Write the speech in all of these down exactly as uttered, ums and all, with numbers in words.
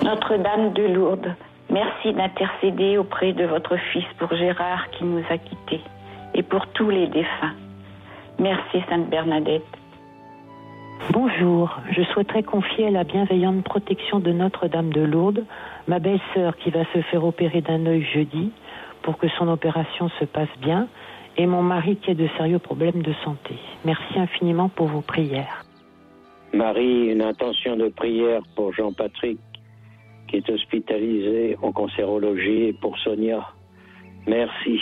Notre-Dame de Lourdes, merci d'intercéder auprès de votre Fils pour Gérard qui nous a quittés et pour tous les défunts. Merci Sainte Bernadette. Bonjour, je souhaiterais confier à la bienveillante protection de Notre-Dame de Lourdes ma belle-sœur qui va se faire opérer d'un œil jeudi pour que son opération se passe bien et mon mari qui a de sérieux problèmes de santé. Merci infiniment pour vos prières. Marie, une intention de prière pour Jean-Patrick qui est hospitalisé en cancérologie et pour Sonia. Merci.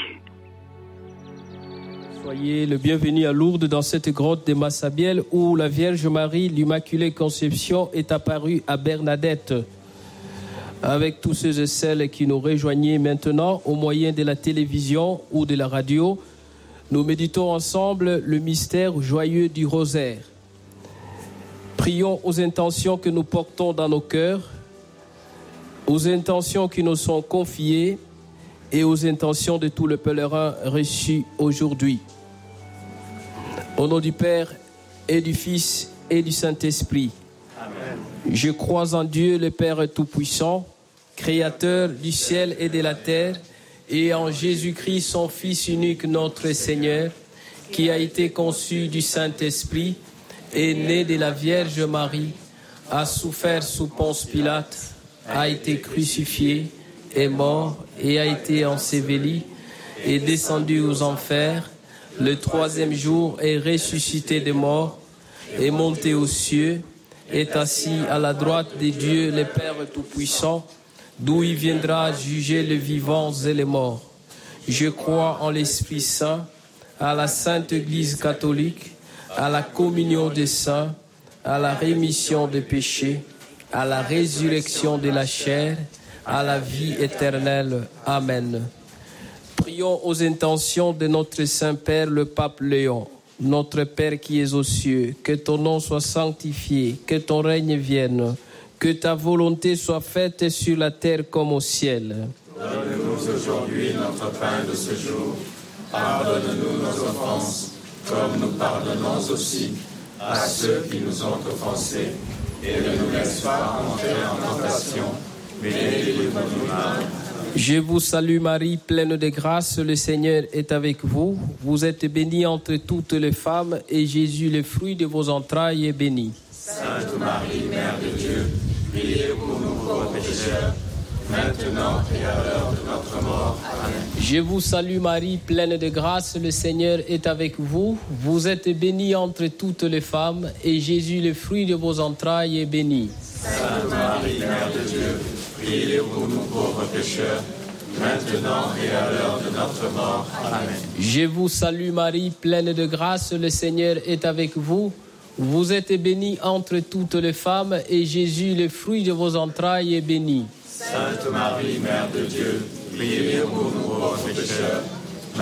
Soyez le bienvenu à Lourdes dans cette grotte de Massabielle où la Vierge Marie, l'Immaculée Conception, est apparue à Bernadette. Avec tous ceux et celles qui nous rejoignent maintenant au moyen de la télévision ou de la radio, nous méditons ensemble le mystère joyeux du rosaire. Prions aux intentions que nous portons dans nos cœurs, aux intentions qui nous sont confiées et aux intentions de tout le pèlerin reçu aujourd'hui. Au nom du Père et du Fils et du Saint-Esprit. Amen. Je crois en Dieu, le Père Tout-Puissant, Créateur du ciel et de la terre, et en Jésus-Christ, son Fils unique, notre Seigneur, qui a été conçu du Saint-Esprit, est né de la Vierge Marie, a souffert sous Ponce Pilate, a été crucifié, est mort et a été enseveli, est descendu aux enfers, le troisième jour est ressuscité des morts, est monté aux cieux, est assis à la droite de Dieu le Père Tout-Puissant, d'où il viendra juger les vivants et les morts. Je crois en l'Esprit Saint, à la Sainte Église catholique, à la communion des saints, à la rémission des péchés, à la résurrection de la chair, à la vie éternelle. Amen. Prions aux intentions de notre Saint-Père, le Pape Léon. Notre Père qui es aux cieux, que ton nom soit sanctifié, que ton règne vienne, que ta volonté soit faite sur la terre comme au ciel. Donne-nous aujourd'hui notre pain de ce jour. Pardonne-nous nos offenses, comme nous pardonnons aussi à ceux qui nous ont offensés. Et ne nous laisse pas entrer en tentation, mais délivre-nous du mal. Je vous salue Marie, pleine de grâce, le Seigneur est avec vous. Vous êtes bénie entre toutes les femmes, et Jésus, le fruit de vos entrailles, est béni. Sainte Marie, Mère de Dieu, priez pour nous pauvres pécheurs, maintenant et à l'heure de notre mort. Amen. Je vous salue Marie, pleine de grâce, le Seigneur est avec vous. Vous êtes bénie entre toutes les femmes, et Jésus, le fruit de vos entrailles, est béni. Sainte Marie, Mère de Dieu, priez pour nous pauvres pécheurs, maintenant et à l'heure de notre mort. Amen. Je vous salue Marie, pleine de grâce, le Seigneur est avec vous. Vous êtes bénie entre toutes les femmes, et Jésus, le fruit de vos entrailles, est béni. Sainte Marie, Mère de Dieu, priez pour nous pauvres pécheurs,